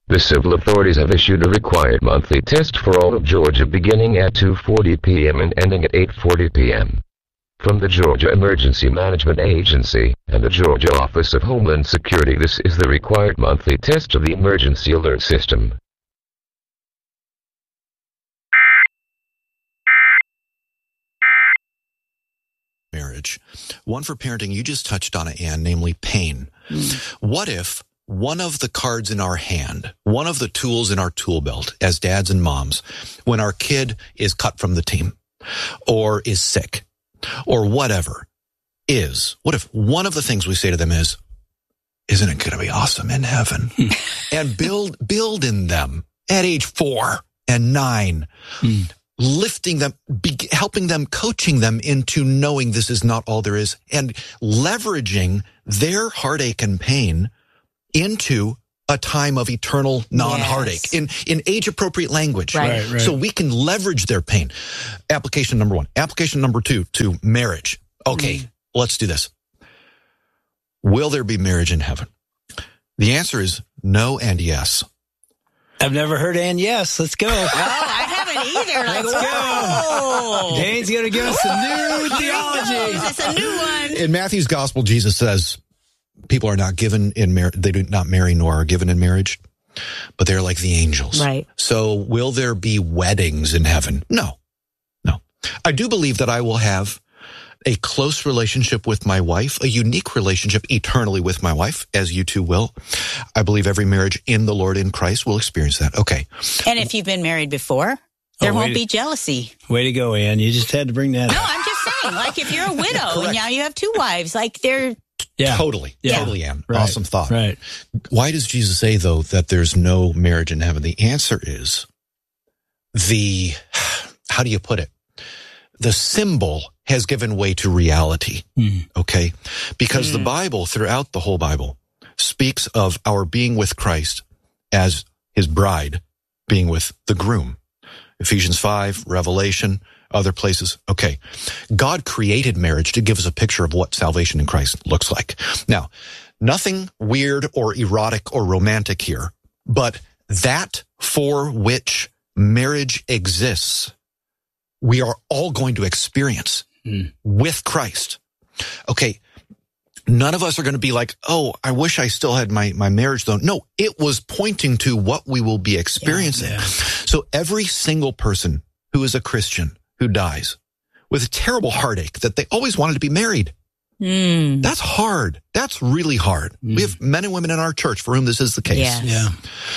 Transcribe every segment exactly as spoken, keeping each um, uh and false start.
The civil authorities have issued a required monthly test for all of Georgia beginning at two forty p.m. and ending at eight forty p.m. From the Georgia Emergency Management Agency and the Georgia Office of Homeland Security, this is the required monthly test of the Emergency Alert System. Marriage. One for parenting, you just touched on it, Ann, namely pain. Mm. What if one of the cards in our hand, one of the tools in our tool belt as dads and moms, when our kid is cut from the team or is sick or whatever is, what if one of the things we say to them is, isn't it going to be awesome in heaven? And build, build in them at age four and nine, mm. lifting them, be, helping them, coaching them into knowing this is not all there is, and leveraging their heartache and pain into a time of eternal non-heartache, yes. in, in age-appropriate language. Right. Right, right. So we can leverage their pain. Application number one. Application number two, to marriage. Okay, mm. let's do this. Will there be marriage in heaven? The answer is no and yes. I've never heard and yes. Let's go. Oh, I haven't either. Let's go. Dane's going to give us a new theology. It's a new one. In Matthew's gospel, Jesus says, people are not given in marriage, they do not marry nor are given in marriage, but they're like the angels. Right. So will there be weddings in heaven? No, no. I do believe that I will have a close relationship with my wife, a unique relationship eternally with my wife, as you two will. I believe every marriage in the Lord in Christ will experience that. Okay. And if you've been married before, there oh, won't to, be jealousy. Way to go, Ann. You just had to bring that no, up. No, I'm just saying, like if you're a widow and now you have two wives, like they're... Yeah. Totally. Yeah. Totally, Ann. Right. Awesome thought. Right. Why does Jesus say, though, that there's no marriage in heaven? The answer is the, how do you put it? The symbol has given way to reality. Mm. Okay? Because mm. the Bible, throughout the whole Bible, speaks of our being with Christ as his bride being with the groom. Ephesians five, Revelation, other places. Okay. God created marriage to give us a picture of what salvation in Christ looks like. Now, nothing weird or erotic or romantic here, but that for which marriage exists, we are all going to experience mm. with Christ. Okay. None of us are going to be like, oh, I wish I still had my, my marriage though. No, it was pointing to what we will be experiencing. Yeah, yeah. So every single person who is a Christian who dies with a terrible heartache that they always wanted to be married. Mm. That's hard. That's really hard. Mm. We have men and women in our church for whom this is the case. Yes. Yeah.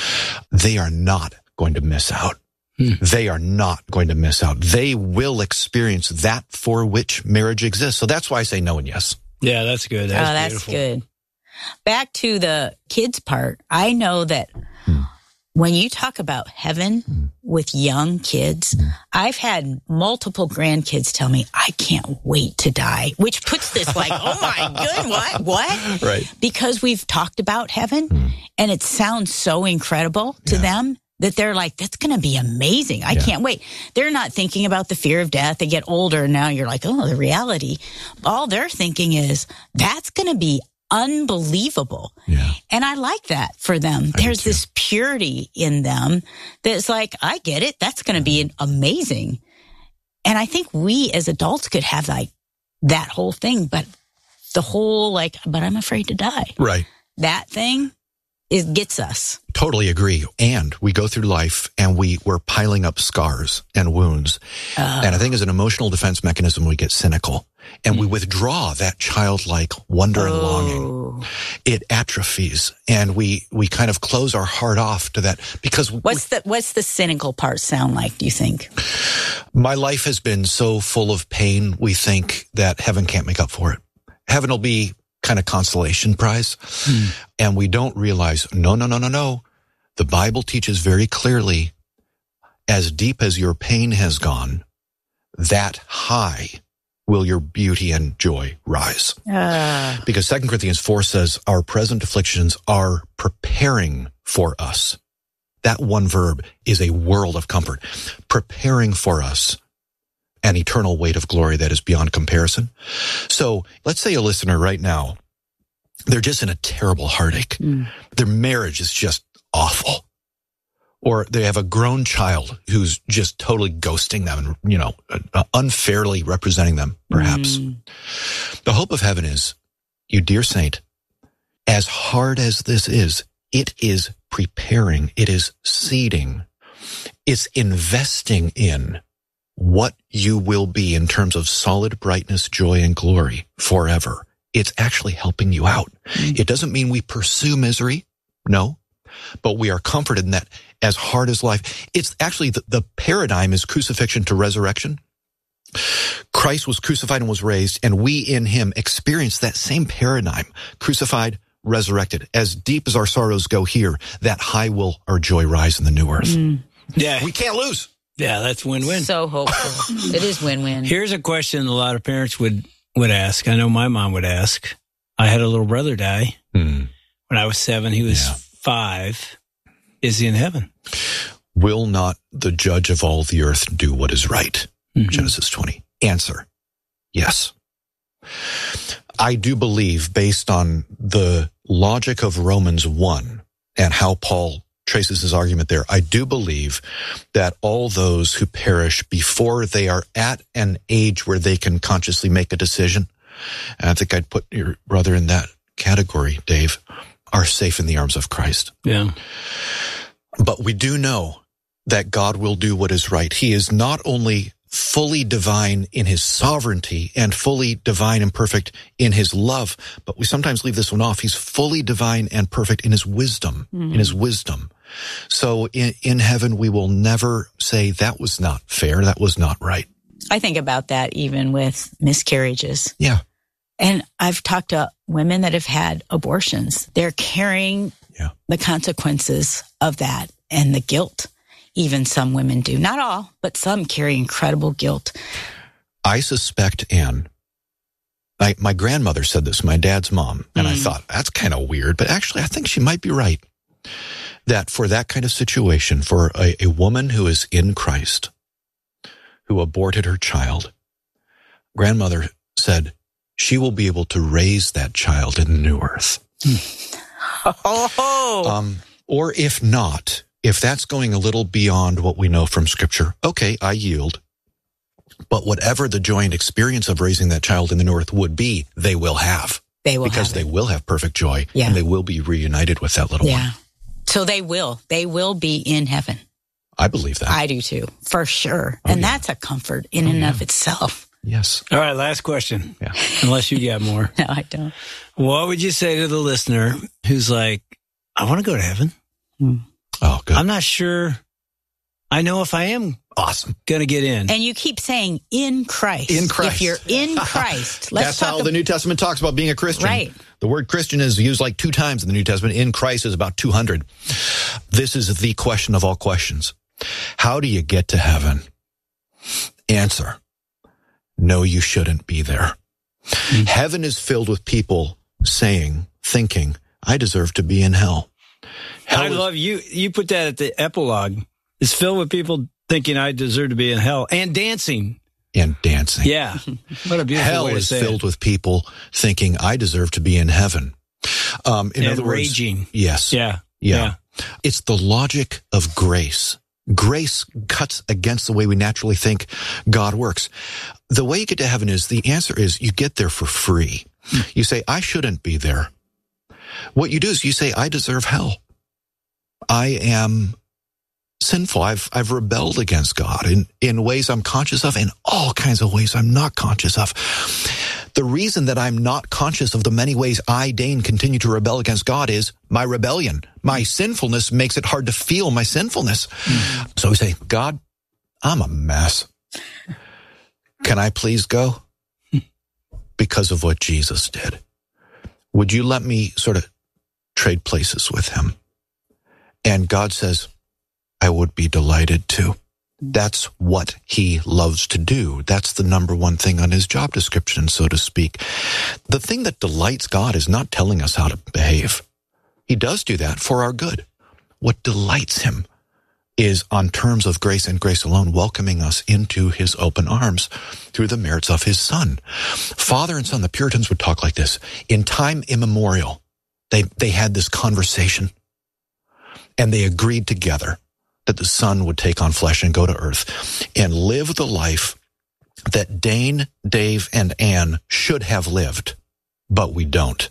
They are not going to miss out. Mm. They are not going to miss out. They will experience that for which marriage exists. So that's why I say no and yes. Yeah, that's good. That's oh, that's beautiful. good. Back to the kids part. I know that hmm. when you talk about heaven hmm. with young kids, hmm. I've had multiple grandkids tell me, I can't wait to die, which puts this like, oh my good, what, what? Right. Because we've talked about heaven hmm. and it sounds so incredible to yeah. them. That they're like, that's going to be amazing. I yeah. can't wait. They're not thinking about the fear of death. They get older and now you're like, oh, the reality. All they're thinking is, that's going to be unbelievable. Yeah. And I like that for them. I There's this purity in them that's like, I get it. That's going to be amazing. And I think we as adults could have like that whole thing, but the whole like, but I'm afraid to die. Right. That thing. It gets us. Totally agree. And we go through life and we, we're piling up scars and wounds. Uh, and I think as an emotional defense mechanism, we get cynical and mm. we withdraw that childlike wonder oh. and longing. It atrophies and we, we kind of close our heart off to that because what's we, the, what's the cynical part sound like, do you think? My life has been so full of pain. We think that heaven can't make up for it. Heaven will be kind of consolation prize. Hmm. And we don't realize, no, no, no, no, no. The Bible teaches very clearly, as deep as your pain has gone, that high will your beauty and joy rise. Uh. Because Second Corinthians four says our present afflictions are preparing for us. That one verb is a world of comfort. Preparing for us an eternal weight of glory that is beyond comparison. So let's say a listener right now, they're just in a terrible heartache. Mm. Their marriage is just awful. or they have a grown child who's just totally ghosting them and, you know, uh, unfairly representing them, perhaps. Mm. The hope of heaven is, you dear saint, as hard as this is, it is preparing, it is seeding, it's investing in what you will be in terms of solid brightness, joy, and glory forever. It's actually helping you out. Mm. It doesn't mean we pursue misery, no, but we are comforted in that as hard as life. It's actually the, the paradigm is crucifixion to resurrection. Christ was crucified and was raised, and we in him experience that same paradigm, crucified, resurrected. As deep as our sorrows go here, that high will our joy rise in the new earth. Mm. Yeah. We can't lose. Yeah, that's win-win. So hopeful. It is win-win. Here's a question a lot of parents would, would ask. I know my mom would ask. I had a little brother die mm. when I was seven. He was yeah. five. Is he in heaven? Will not the judge of all the earth do what is right? Mm-hmm. Genesis twenty. Answer, yes. I do believe, based on the logic of Romans one and how Paul traces his argument there, I do believe that all those who perish before they are at an age where they can consciously make a decision, and I think I'd put your brother in that category, Dave, are safe in the arms of Christ. Yeah. But we do know that God will do what is right. He is not only fully divine in his sovereignty and fully divine and perfect in his love, but we sometimes leave this one off. He's fully divine and perfect in his wisdom, mm-hmm. in his wisdom. So in, in heaven, we will never say that was not fair, that was not right. I think about that even with miscarriages. Yeah. And I've talked to women that have had abortions. They're carrying yeah. the consequences of that and the guilt. Even some women do. Not all, but some carry incredible guilt. I suspect, Anne, I, my grandmother said this, my dad's mom, and mm. I thought, that's kind of weird, but actually I think she might be right. That for that kind of situation, for a, a woman who is in Christ, who aborted her child, grandmother said she will be able to raise that child in the new earth. Oh. Um, or if not, if that's going a little beyond what we know from Scripture, okay, I yield. But whatever the joy and experience of raising that child in the new earth would be, they will have. They will because have they it. will have perfect joy, yeah. and they will be reunited with that little yeah. one. So they will. They will be in heaven. I believe that. I do too, for sure. Oh, and yeah. that's a comfort in oh, and yeah. of itself. Yes. All right, last question. Yeah. Unless you got more. No, I don't. What would you say to the listener who's like, I want to go to heaven? Hmm. Oh, good. I'm not sure I know if I am awesome going to get in. And you keep saying in Christ. In Christ. If you're in Christ. Let's That's talk how about, the New Testament talks about being a Christian. Right. The word Christian is used like two times in the New Testament. In Christ is about two hundred. This is the question of all questions. How do you get to heaven? Answer. No, you shouldn't be there. Mm-hmm. Heaven is filled with people saying, thinking, I deserve to be in hell. hell I is- love you. You put that at the epilogue. It's filled with people thinking I deserve to be in hell and dancing. And dancing. Yeah. What a beautiful Hell way to is say filled it. with people thinking I deserve to be in heaven. Um, in and other words, raging. Yes. Yeah. Yeah. yeah. It's the logic of grace. Grace cuts against the way we naturally think God works. The way you get to heaven is, the answer is you get there for free. You say, I shouldn't be there. What you do is you say, I deserve hell. I am sinful. I've, I've rebelled against God in, in ways I'm conscious of, and all kinds of ways I'm not conscious of. The reason that I'm not conscious of the many ways I, Dane, continue to rebel against God is my rebellion. My sinfulness makes it hard to feel my sinfulness. Mm-hmm. So we say, God, I'm a mess. Can I please go? Because of what Jesus did. Would you let me sort of trade places with him? And God says, I would be delighted to. That's what he loves to do. That's the number one thing on his job description, so to speak. The thing that delights God is not telling us how to behave. He does do that for our good. What delights him is, on terms of grace and grace alone, welcoming us into his open arms through the merits of his Son. Father and Son, the Puritans would talk like this. In time immemorial, they, they had this conversation, and they agreed together that the Son would take on flesh and go to earth and live the life that Dane, Dave, and Ann should have lived, but we don't.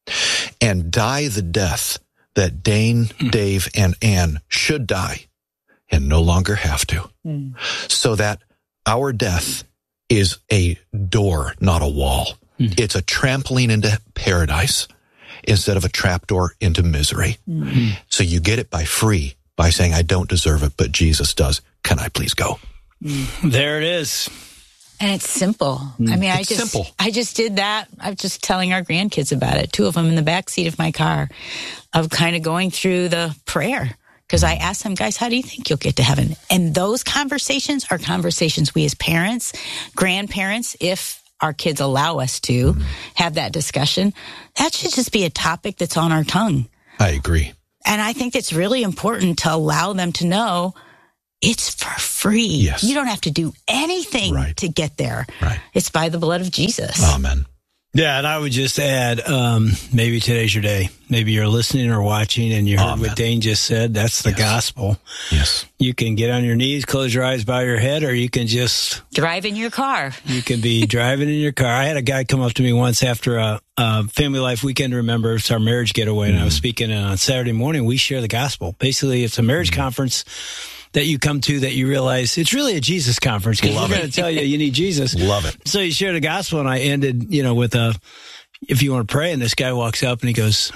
And die the death that Dane, mm. Dave, and Ann should die and no longer have to. Mm. So that our death is a door, not a wall. Mm. It's a trampoline into paradise instead of a trapdoor into misery. Mm. So you get it by free, by saying, I don't deserve it, but Jesus does. Can I please go? Mm. There it is. And it's simple. Mm. I mean, it's I just, simple. I just did that. I was just telling our grandkids about it. Two of them in the back seat of my car, of kind of going through the prayer. Because I asked them, guys, how do you think you'll get to heaven? And those conversations are conversations we as parents, grandparents, if our kids allow us to mm. have that discussion, that should just be a topic that's on our tongue. I agree. And I think it's really important to allow them to know it's for free. Yes. You don't have to do anything right. to get there. Right. It's by the blood of Jesus. Amen. Yeah, and I would just add, um, maybe today's your day. Maybe you're listening or watching and you heard Amen. What Dane just said. That's the yes. gospel. Yes. You can get on your knees, close your eyes, bow your head, or you can just... drive in your car. You can be driving in your car. I had a guy come up to me once after a, a Family Life Weekend Remember. It's our marriage getaway, mm. and I was speaking and on Saturday morning. We share the gospel. Basically, it's a marriage mm. conference that you come to that you realize it's really a Jesus conference because we're going to tell you you need Jesus. Love it. So you share the gospel, and I ended, you know, with a, if you want to pray, and this guy walks up and he goes,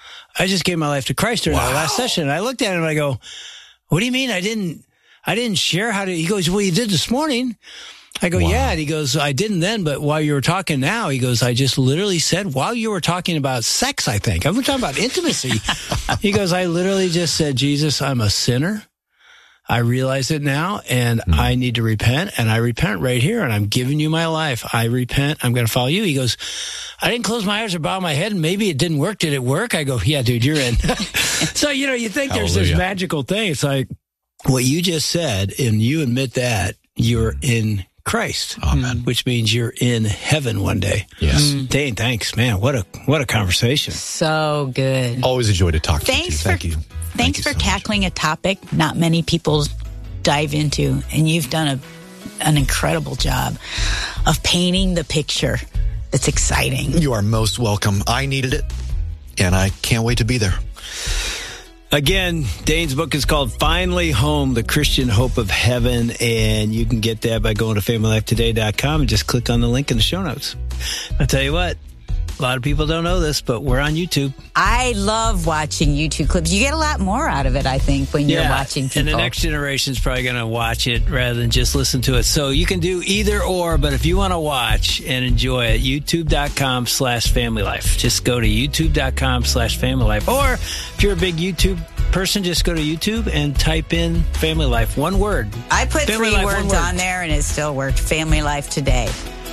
I just gave my life to Christ during wow. our last session. And I looked at him and I go, what do you mean? I didn't, I didn't share how to, he goes, well, you did this morning. I go, wow. yeah. And he goes, I didn't then, but while you were talking now, he goes, I just literally said, while you were talking about sex, I think. I'm talking about intimacy. He goes, I literally just said, Jesus, I'm a sinner. I realize it now, and mm. I need to repent, and I repent right here, and I'm giving you my life. I repent. I'm going to follow you. He goes, I didn't close my eyes or bow my head, and maybe it didn't work. Did it work? I go, yeah, dude, you're in. So, you know, you think Hallelujah. There's this magical thing. It's like what you just said, and you admit that you're in Christ, Amen. Which means you're in heaven one day. Yes. Mm. Dane, thanks, man. What a what a conversation. So good. Always a joy to talk thanks to you. For, Thank you. Thanks Thank for you so tackling much. a topic not many people dive into, and you've done a an incredible job of painting the picture that's exciting. You are most welcome. I needed it, and I can't wait to be there. Again, Dane's book is called Finally Home, The Christian Hope of Heaven, and you can get that by going to family life today dot com and just click on the link in the show notes. I'll tell you what, a lot of people don't know this, but we're on YouTube. I love watching YouTube clips. You get a lot more out of it, I think, when you're yeah, watching people. And the next generation is probably going to watch it rather than just listen to it. So you can do either or, but if you want to watch and enjoy it, youtube.com slash family life. Just go to youtube.com slash family life. Or if you're a big YouTube person, just go to YouTube and type in family life. One word. I put family three life, words word. on there and it still worked. Family Life Today.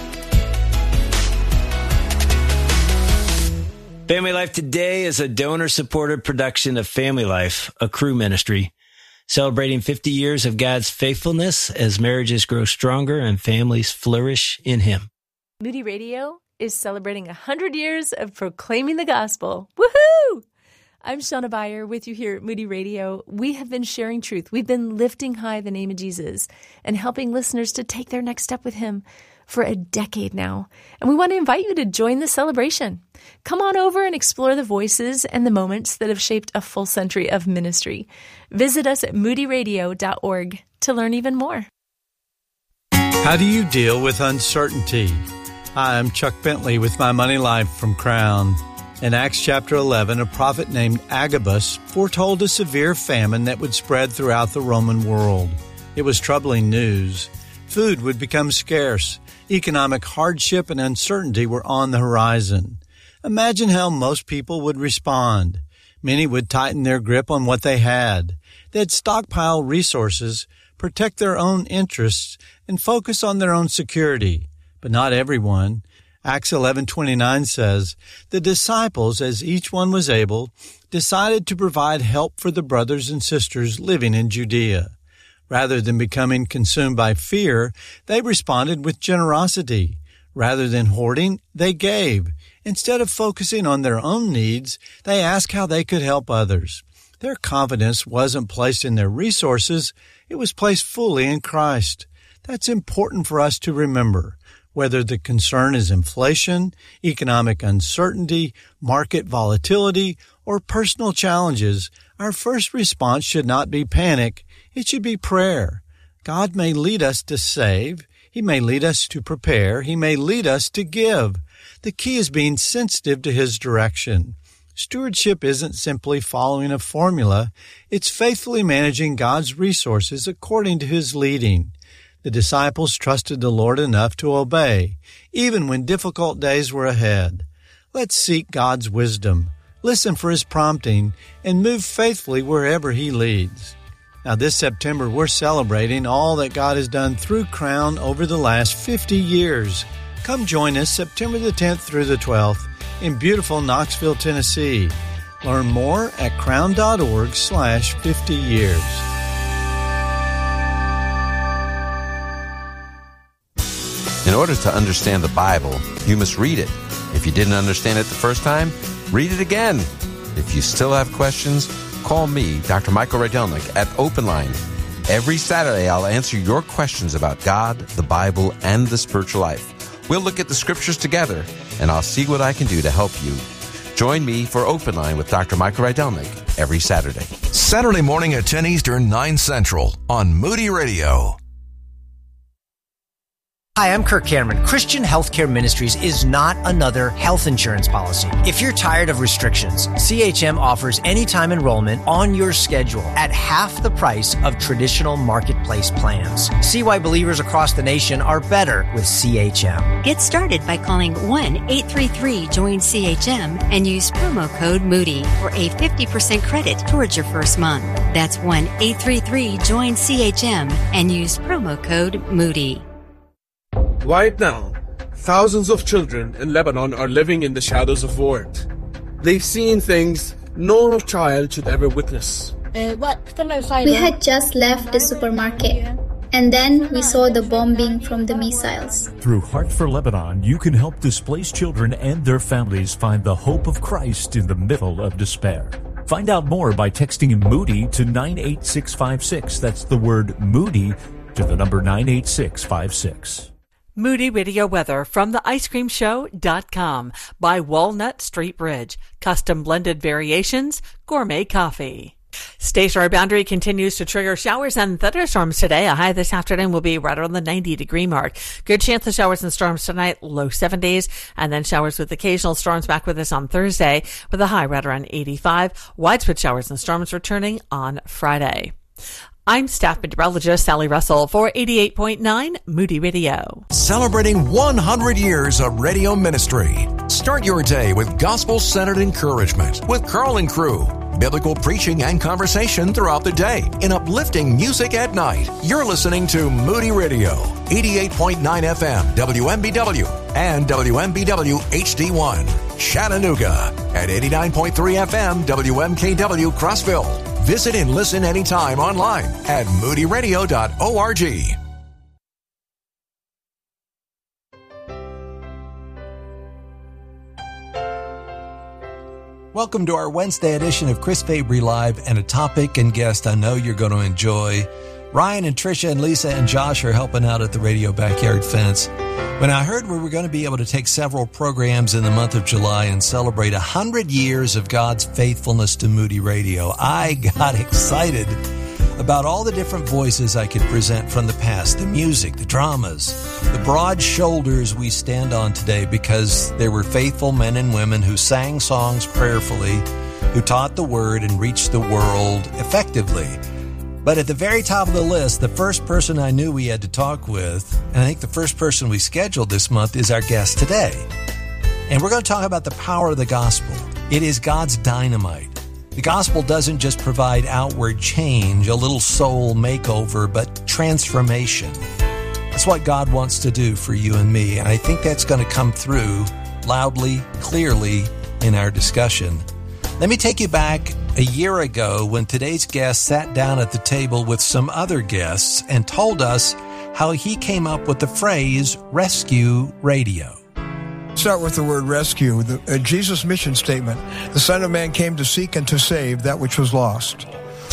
Family Life Today is a donor-supported production of Family Life, a Cru ministry, celebrating fifty years of God's faithfulness as marriages grow stronger and families flourish in Him. Moody Radio is celebrating one hundred years of proclaiming the gospel. Woohoo! I'm Shauna Beyer with you here at Moody Radio. We have been sharing truth. We've been lifting high the name of Jesus and helping listeners to take their next step with Him for a decade now. And we want to invite you to join the celebration. Come on over and explore the voices and the moments that have shaped a full century of ministry. Visit us at moody radio dot org to learn even more. How do you deal with uncertainty? Hi, I'm Chuck Bentley with My Money Life from Crown. In Acts chapter eleven, a prophet named Agabus foretold a severe famine that would spread throughout the Roman world. It was troubling news. Food would become scarce. Economic hardship and uncertainty were on the horizon. Imagine how most people would respond. Many would tighten their grip on what they had. They'd stockpile resources, protect their own interests, and focus on their own security. But not everyone. Acts eleven twenty-nine says, the disciples, as each one was able, decided to provide help for the brothers and sisters living in Judea. Rather than becoming consumed by fear, they responded with generosity. Rather than hoarding, they gave. Instead of focusing on their own needs, they asked how they could help others. Their confidence wasn't placed in their resources, it was placed fully in Christ. That's important for us to remember. Whether the concern is inflation, economic uncertainty, market volatility, or personal challenges, our first response should not be panic. It should be prayer. God may lead us to save. He may lead us to prepare. He may lead us to give. The key is being sensitive to His direction. Stewardship isn't simply following a formula. It's faithfully managing God's resources according to His leading. The disciples trusted the Lord enough to obey, even when difficult days were ahead. Let's seek God's wisdom, listen for His prompting, and move faithfully wherever He leads. Now, this September, we're celebrating all that God has done through Crown over the last fifty years. Come join us September the tenth through the twelfth in beautiful Knoxville, Tennessee. Learn more at crown.org slash 50 years. In order to understand the Bible, you must read it. If you didn't understand it the first time, read it again. If you still have questions, call me, Doctor Michael Rydelnik, at Open Line. Every Saturday, I'll answer your questions about God, the Bible, and the spiritual life. We'll look at the scriptures together, and I'll see what I can do to help you. Join me for Open Line with Doctor Michael Rydelnik every Saturday. Saturday morning at ten Eastern, nine Central on Moody Radio. Hi, I'm Kirk Cameron. Christian Healthcare Ministries is not another health insurance policy. If you're tired of restrictions, C H M offers anytime enrollment on your schedule at half the price of traditional marketplace plans. See why believers across the nation are better with C H M. Get started by calling one eight three three join C H M and use promo code Moody for a fifty percent credit towards your first month. That's one eight three three join C H M and use promo code Moody. Right now, thousands of children in Lebanon are living in the shadows of war. They've seen things no child should ever witness. We had just left the supermarket, and then we saw the bombing from the missiles. Through Heart for Lebanon, you can help displaced children and their families find the hope of Christ in the middle of despair. Find out more by texting Moody to nine eight six five six. That's the word Moody to the number nine eight six five six. Moody Radio weather from the ice cream show dot com by Walnut Street Bridge. Custom blended variations, gourmet coffee. Stationary boundary continues to trigger showers and thunderstorms today. A high this afternoon will be right around the ninety degree mark. Good chance of showers and storms tonight, low seventies, and then showers with occasional storms back with us on Thursday with a high right around eighty-five. Widespread showers and storms returning on Friday. I'm staff meteorologist Sally Russell for eighty-eight point nine Moody Radio. Celebrating one hundred years of radio ministry. Start your day with gospel-centered encouragement with Carl and Crew. Biblical preaching and conversation throughout the day in uplifting music at night. You're listening to Moody Radio, eighty-eight point nine F M, W M B W, and W M B W H D one, Chattanooga, at eighty-nine point three F M, W M K W, Crossville. Visit and listen anytime online at moody radio dot org. Welcome to our Wednesday edition of Chris Fabry Live, and a topic and guest I know you're going to enjoy. Ryan and Tricia and Lisa and Josh are helping out at the Radio Backyard Fence. When I heard we were going to be able to take several programs in the month of July and celebrate one hundred years of God's faithfulness to Moody Radio, I got excited about all the different voices I could present from the past, the music, the dramas, the broad shoulders we stand on today, because there were faithful men and women who sang songs prayerfully, who taught the Word and reached the world effectively. But at the very top of the list, the first person I knew we had to talk with, and I think the first person we scheduled this month, is our guest today. And we're going to talk about the power of the gospel. It is God's dynamite. The gospel doesn't just provide outward change, a little soul makeover, but transformation. That's what God wants to do for you and me, and I think that's going to come through loudly, clearly in our discussion. Let me take you back a year ago when today's guest sat down at the table with some other guests and told us how he came up with the phrase rescue radio. Start with the word rescue. The, uh, Jesus' mission statement. The Son of Man came to seek and to save that which was lost.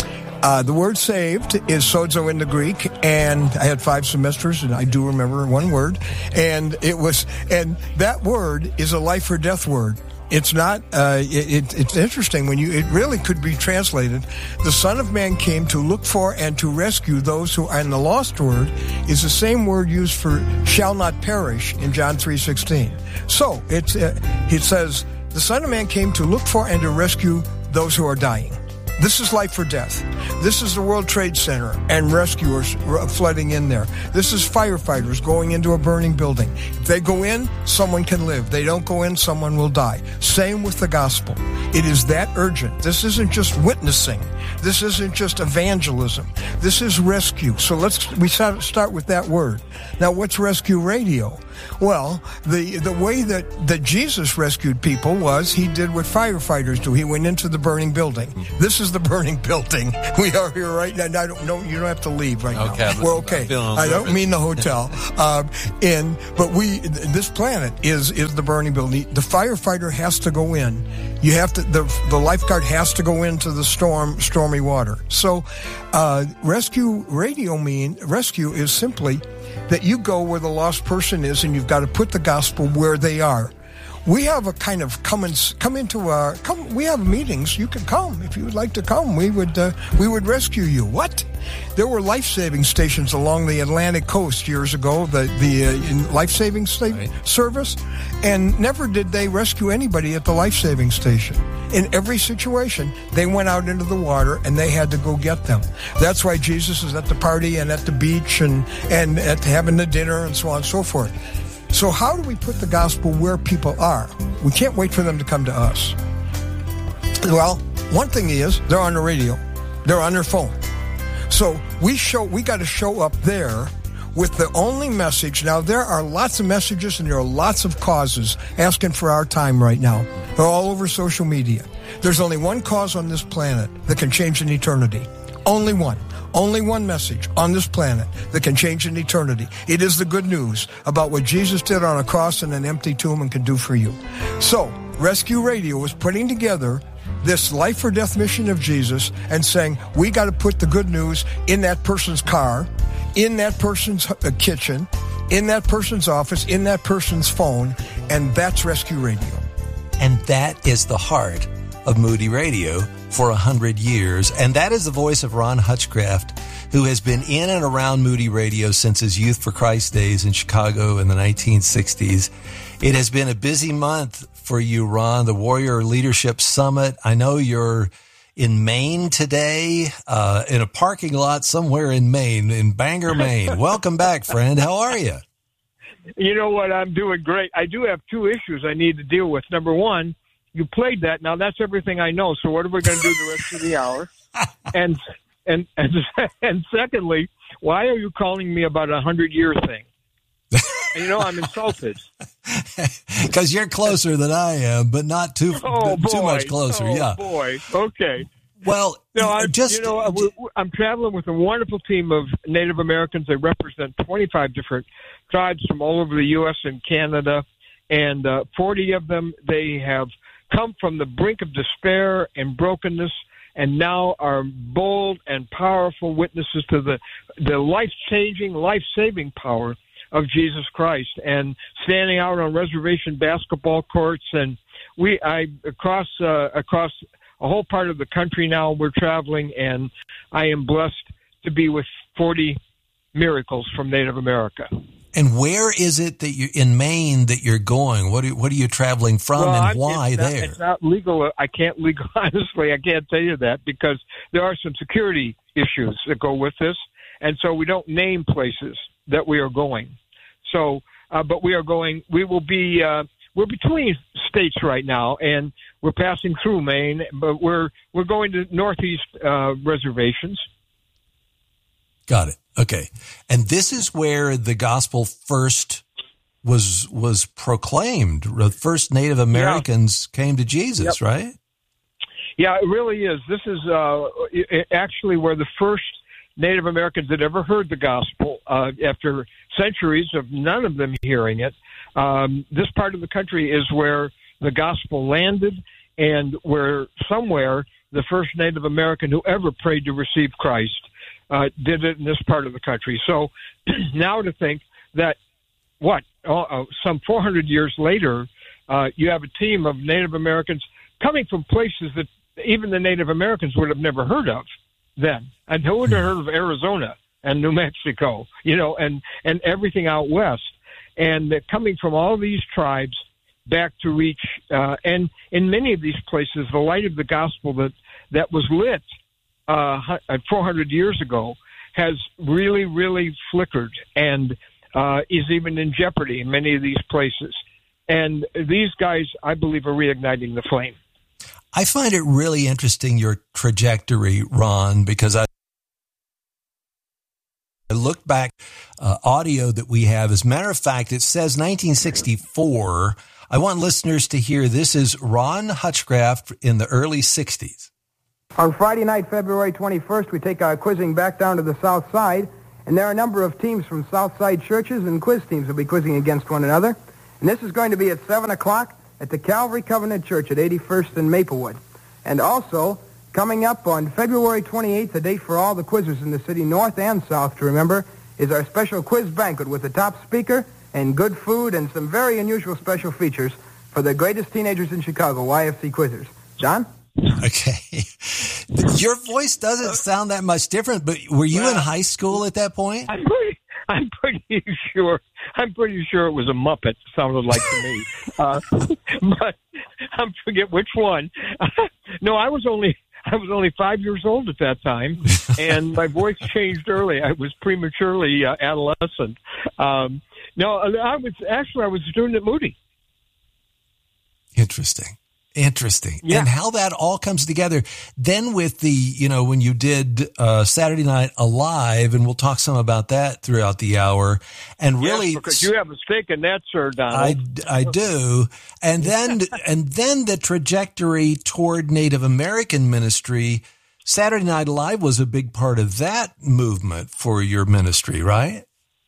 Uh, the word saved is sozo in the Greek, and I had five semesters, and I do remember one word, and it was, and that word is a life or death word. It's not, uh, it, it, it's interesting when you, it really could be translated, the Son of Man came to look for and to rescue those who, and the lost word is the same word used for shall not perish in John three sixteen. So, it's, uh, it says, the Son of Man came to look for and to rescue those who are dying. This is life or death. This is the World Trade Center and rescuers flooding in there. This is firefighters going into a burning building. If they go in, someone can live. They don't go in, someone will die. Same with the gospel. It is that urgent. This isn't just witnessing. This isn't just evangelism. This is rescue. So let's we start with that word. Now, what's rescue radio? Well, the the way that, that Jesus rescued people was he did what firefighters do. He went into the burning building. This is the burning building. We are here right now. I don't know. You don't have to leave right okay, now. We're okay. I don't mean the hotel. um, and but we this planet is is the burning building. The firefighter has to go in. You have to. The the lifeguard has to go into the storm stormy water. So, uh, rescue radio mean rescue is simply that you go where the lost person is, and you've got to put the gospel where they are. We have a kind of come and come into our come. We have meetings. You can come if you would like to come. We would uh, we would rescue you. What? There were life-saving stations along the Atlantic coast years ago. The the uh, life-saving sta- right. service, and never did they rescue anybody at the life-saving station. In every situation, they went out into the water and they had to go get them. That's why Jesus is at the party and at the beach and and at having the dinner and so on and so forth. So how do we put the gospel where people are? We can't wait for them to come to us. Well, one thing is they're on the radio. They're on their phone. So we show we got to show up there with the only message. Now, there are lots of messages and there are lots of causes asking for our time right now. They're all over social media. There's only one cause on this planet that can change an eternity. Only one. Only one message on this planet that can change an eternity. It is the good news about what Jesus did on a cross and an empty tomb and can do for you. So, Rescue Radio is putting together this life or death mission of Jesus and saying, we got to put the good news in that person's car, in that person's kitchen, in that person's office, in that person's phone, and that's Rescue Radio. And that is the heart of Moody Radio for a hundred years. And that is the voice of Ron Hutchcraft, who has been in and around Moody Radio since his Youth for Christ days in Chicago in the nineteen sixties. It has been a busy month for you, Ron, the Warrior Leadership Summit. I know you're in Maine today, uh, in a parking lot somewhere in Maine, in Bangor, Maine. Welcome back, friend. How are you? You know what? I'm doing great. I do have two issues I need to deal with. Number one, you played that. Now that's everything I know. So what are we going to do the rest of the hour? And and and and secondly, why are you calling me about a hundred year thing? And, you know, I'm insulted because you're closer than I am, but not too oh, too much closer. Oh, yeah, boy. Okay. Well, no, I'm just you know I'm traveling with a wonderful team of Native Americans. They represent twenty-five different tribes from all over the U S and Canada, and uh, forty of them, they have come from the brink of despair and brokenness, and now are bold and powerful witnesses to the the life-changing, life-saving power of Jesus Christ, and standing out on reservation basketball courts. And we, I across uh, across a whole part of the country now, we're traveling, and I am blessed to be with forty miracles from Native America. And where is it that you in Maine that you're going? What are, what are you traveling from, well, and I'm, why it's not, there? It's not legal. I can't legal. Honestly, I can't tell you that because there are some security issues that go with this, and so we don't name places that we are going. So, uh, but we are going. We will be. Uh, we're between states right now, and we're passing through Maine, but we're we're going to northeast uh, reservations. Got it. Okay. And this is where the gospel first was was proclaimed. The first Native Americans yeah. came to Jesus, yep. right? Yeah, it really is. This is uh, actually where the first Native Americans had ever heard the gospel uh, after centuries of none of them hearing it. Um, this part of the country is where the gospel landed, and where somewhere the first Native American who ever prayed to receive Christ uh, did it in this part of the country. So now to think that, what, uh, some four hundred years later, uh, you have a team of Native Americans coming from places that even the Native Americans would have never heard of then. And who would have heard of Arizona and New Mexico, you know, and, and everything out west. And uh, coming from all these tribes back to reach, uh, and in many of these places, the light of the gospel that, that was lit uh, four hundred years ago has really, really flickered and uh, is even in jeopardy in many of these places. And these guys, I believe, are reigniting the flame. I find it really interesting, your trajectory, Ron, because I I looked back, uh, audio that we have. As a matter of fact, it says nineteen sixty-four. I want listeners to hear this is Ron Hutchcraft in the early sixties. On Friday night, February twenty-first, we take our quizzing back down to the South Side, and there are a number of teams from South Side churches and quiz teams will be quizzing against one another. And this is going to be at seven o'clock at the Calvary Covenant Church at eighty-first and Maplewood. And also, coming up on February twenty-eighth, a date for all the quizzers in the city, north and south, to remember, is our special quiz banquet with the top speaker and good food and some very unusual special features for the greatest teenagers in Chicago, Y F C quizzers. John? Okay. Your voice doesn't sound that much different, but were you well, in high school at that point? I'm pretty, I'm pretty sure. I'm pretty sure it was a Muppet, sounded like to me. Uh, but I forget which one. No, I was only... I was only five years old at that time, and my voice changed early. I was prematurely uh, adolescent. Um, no, I was actually I was a student at Moody. Interesting. Interesting. Yeah. And how that all comes together. Then with the, you know, when you did uh, Saturday Night Alive, and we'll talk some about that throughout the hour. And really, yes, because you have a stake in that, sir, Donald. I, I do. And then, and then the trajectory toward Native American ministry. Saturday Night Alive was a big part of that movement for your ministry, right?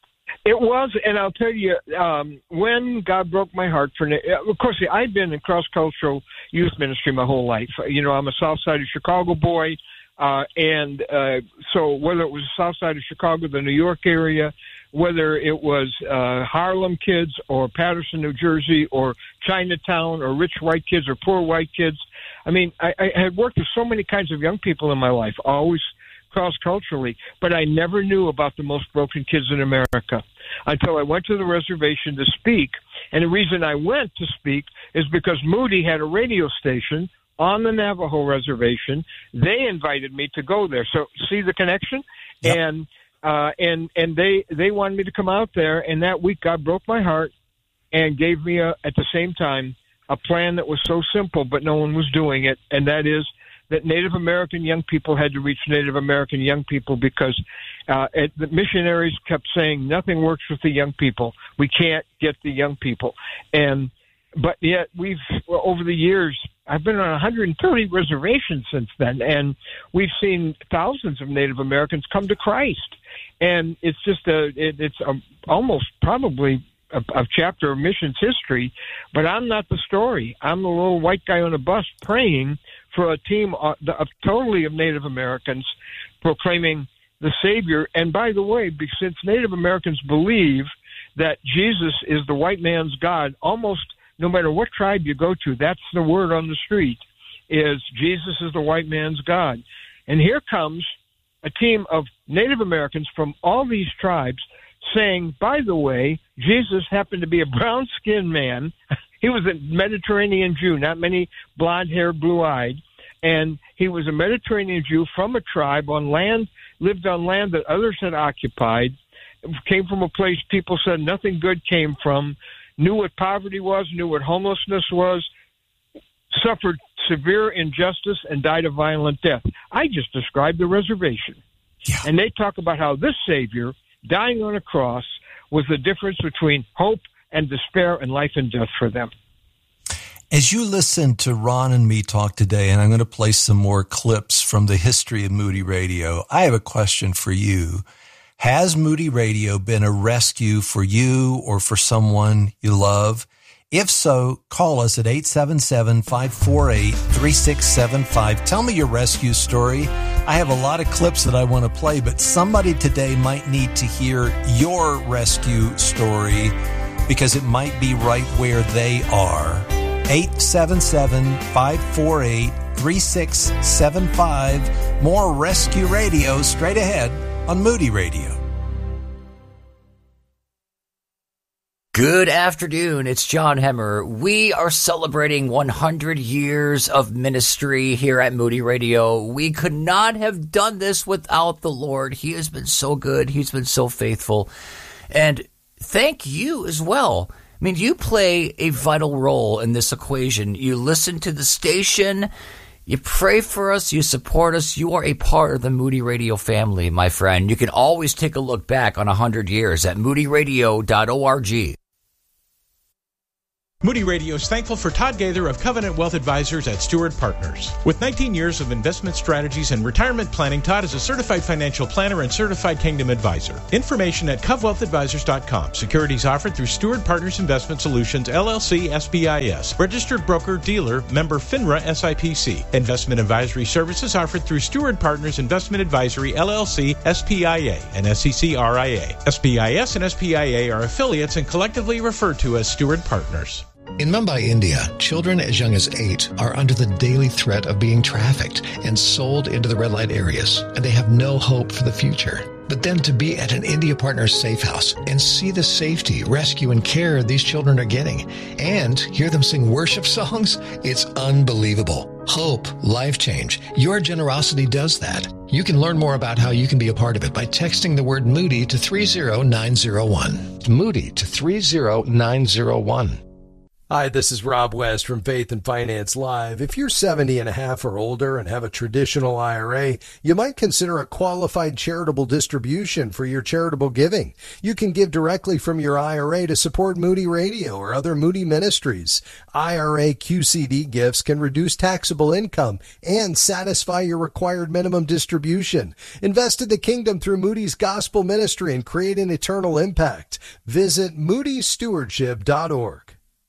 It was, and I'll tell you, um, when God broke my heart for, of course, I've been in cross-cultural youth ministry my whole life. You know, I'm a South Side of Chicago boy, uh, and uh, so whether it was South Side of Chicago, the New York area, whether it was uh, Harlem kids or Patterson, New Jersey, or Chinatown, or rich white kids or poor white kids, I mean, I, I had worked with so many kinds of young people in my life, always cross-culturally, but I never knew about the most broken kids in America until I went to the reservation to speak. And the reason I went to speak is because Moody had a radio station on the Navajo reservation. They invited me to go there. So see the connection? Yep. And uh, and and they, they wanted me to come out there, and that week God broke my heart and gave me, a, at the same time, a plan that was so simple, but no one was doing it, and that is that Native American young people had to reach Native American young people because uh, it, the missionaries kept saying nothing works with the young people. We can't get the young people. And but yet we've, well, over the years, I've been on one hundred thirty reservations since then, and we've seen thousands of Native Americans come to Christ. And it's just a, it, it's a, almost probably a, a chapter of missions history, but I'm not the story. I'm the little white guy on a bus praying for a team of, of totally of Native Americans proclaiming the Savior. And by the way, since Native Americans believe that Jesus is the white man's God, almost no matter what tribe you go to, that's the word on the street, is Jesus is the white man's God. And here comes a team of Native Americans from all these tribes saying, by the way, Jesus happened to be a brown-skinned man. He was a Mediterranean Jew, not many blonde-haired, blue-eyed. And he was a Mediterranean Jew from a tribe on land, lived on land that others had occupied, came from a place people said nothing good came from, knew what poverty was, knew what homelessness was, suffered severe injustice, and died a violent death. I just described the reservation. Yeah. And they talk about how this Savior, dying on a cross, was the difference between hope and despair and life and death for them. As you listen to Ron and me talk today, and I'm going to play some more clips from the history of Moody Radio, I have a question for you. Has Moody Radio been a rescue for you or for someone you love? If so, call us at eight seven seven, five four eight, three six seven five. Tell me your rescue story. I have a lot of clips that I want to play, but somebody today might need to hear your rescue story because it might be right where they are. eight seven seven, five four eight, three six seven five. More Rescue Radio straight ahead on Moody Radio. Good afternoon. It's John Hemmer. We are celebrating one hundred years of ministry here at Moody Radio. We could not have done this without the Lord. He has been so good. He's been so faithful. And thank you as well. I mean, you play a vital role in this equation. You listen to the station. You pray for us. You support us. You are a part of the Moody Radio family, my friend. You can always take a look back on one hundred years at moody radio dot org. Moody Radio is thankful for Todd Gaither of Covenant Wealth Advisors at Stewart Partners. With nineteen years of investment strategies and retirement planning, Todd is a certified financial planner and certified Kingdom advisor. Information at cov wealth advisors dot com. Securities offered through Stewart Partners Investment Solutions, L L C, S B I S. Registered broker dealer, member FINRA S I P C. Investment advisory services offered through Stewart Partners Investment Advisory, L L C, S P I A, and S E C R I A. S B I S and S P I A are affiliates and collectively referred to as Stewart Partners. In Mumbai, India, children as young as eight are under the daily threat of being trafficked and sold into the red light areas, and they have no hope for the future. But then to be at an India Partners safe house and see the safety, rescue, and care these children are getting, and hear them sing worship songs, it's unbelievable. Hope, life change. Your generosity does that. You can learn more about how you can be a part of it by texting the word Moody to three zero nine zero one. Moody to three zero nine zero one. Hi, this is Rob West from Faith and Finance Live. If you're seventy and a half or older and have a traditional I R A, you might consider a qualified charitable distribution for your charitable giving. You can give directly from your I R A to support Moody Radio or other Moody ministries. I R A Q C D gifts can reduce taxable income and satisfy your required minimum distribution. Invest in the kingdom through Moody's gospel ministry and create an eternal impact. Visit moody stewardship dot org.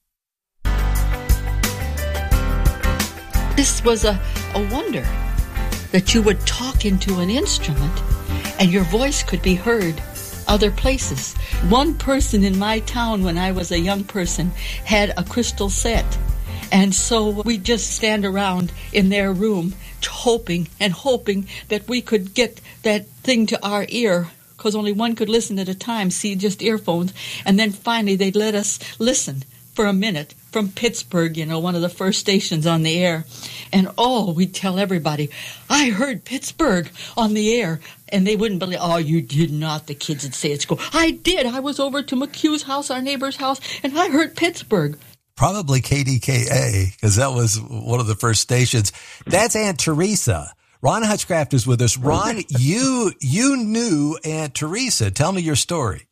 This was a, a wonder that you would talk into an instrument and your voice could be heard other places. One person in my town when I was a young person had a crystal set. And so we just stand around in their room hoping and hoping that we could get that thing to our ear, because only one could listen at a time, see just earphones. And then finally they'd let us listen for a minute from Pittsburgh, you know, one of the first stations on the air. And oh, we'd tell everybody, I heard Pittsburgh on the air. And they wouldn't believe, oh, you did not, the kids would say at school. I did. I was over to McHugh's house, our neighbor's house, and I heard Pittsburgh. Probably K D K A, because that was one of the first stations. That's Aunt Teresa. Ron Hutchcraft is with us. Ron, you you knew Aunt Teresa. Tell me your story.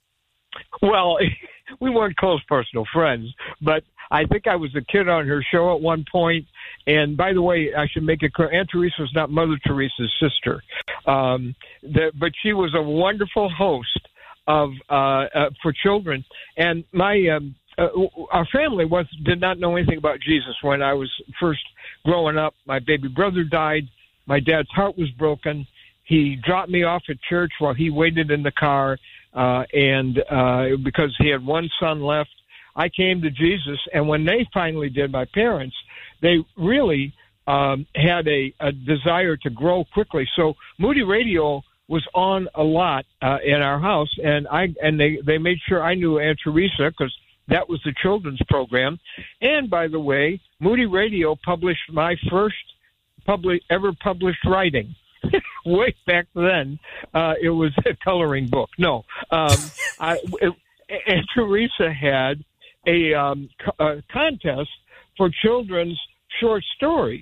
Well, we weren't close personal friends, but I think I was a kid on her show at one point. And by the way, I should make it clear, Aunt Teresa was not Mother Teresa's sister. Um, the, but she was a wonderful host of uh, uh, for children. And my um, uh, our family was did not know anything about Jesus when I was first growing up. My baby brother died. My dad's heart was broken. He dropped me off at church while he waited in the car, uh, and uh, because he had one son left. I came to Jesus, and when they finally did, my parents, they really um, had a, a desire to grow quickly. So Moody Radio was on a lot uh, in our house, and I and they, they made sure I knew Aunt Teresa because that was the children's program. And by the way, Moody Radio published my first public ever published writing. Way back then, uh, it was a coloring book. No, um, I, it, Aunt Teresa had a, um, co- a contest for children's short stories,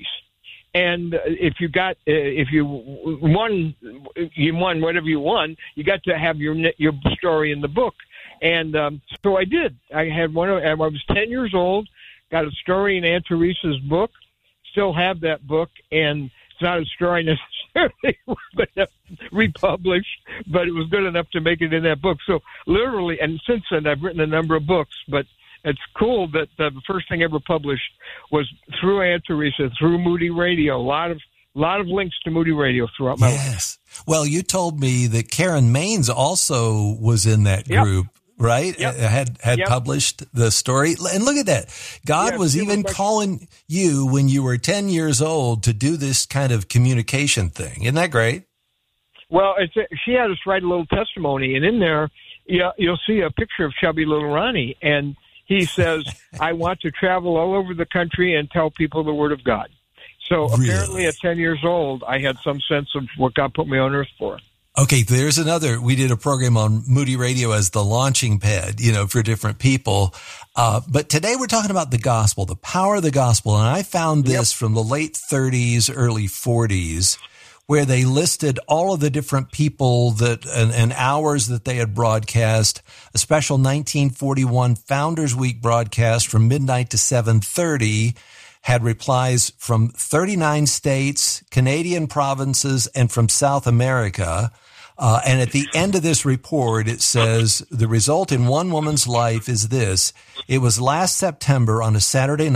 and if you got uh, if you won you won whatever you won, you got to have your your story in the book. And um, so I did. I had one. I was ten years old. Got a story in Aunt Teresa's book. Still have that book, and it's not a story necessarily but republished, but it was good enough to make it in that book. So literally, and since then I've written a number of books, but it's cool that uh, the first thing ever published was through Aunt Teresa, through Moody Radio. A lot of A lot of links to Moody Radio throughout my life. Yes. Well, you told me that Karen Maines also was in that Yep. group, right? Yep. Had had Yep. published the story. And look at that. God Yeah, was she even was like- calling you when you were ten years old to do this kind of communication thing. Isn't that great? Well, it's a, she had us write a little testimony, and in there, yeah, you'll see a picture of chubby little Ronnie, and he says, "I want to travel all over the country and tell people the Word of God." So Really? apparently, at ten years old, I had some sense of what God put me on earth for. Okay, there's another. We did a program on Moody Radio as the launching pad, you know, for different people. Uh, but today we're talking about the gospel, the power of the gospel. And I found this from the late thirties, early forties, where they listed all of the different people that and, and hours that they had broadcast. A special nineteen forty-one Founders Week broadcast from midnight to seven thirty had replies from thirty-nine states, Canadian provinces, and from South America. Uh, and at the end of this report, it says the result in one woman's life is this. It was last September on a Saturday